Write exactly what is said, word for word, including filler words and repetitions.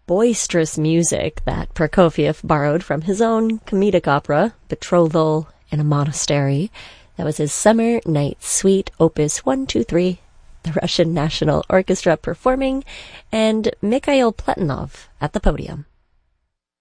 boisterous music that Prokofiev borrowed from his own comedic opera, Betrothal in a Monastery. That was his Summer Night Suite, Opus one two three, the Russian National Orchestra performing, and Mikhail Pletinov at the podium.